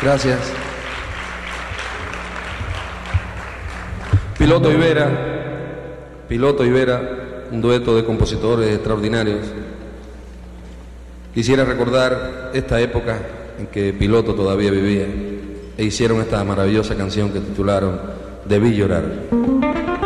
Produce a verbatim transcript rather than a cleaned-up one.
Gracias. Piloto y Vera, Piloto y Vera, un dueto de compositores extraordinarios. Quisiera recordar esta época en que Piloto todavía vivía e hicieron esta maravillosa canción que titularon Debí llorar.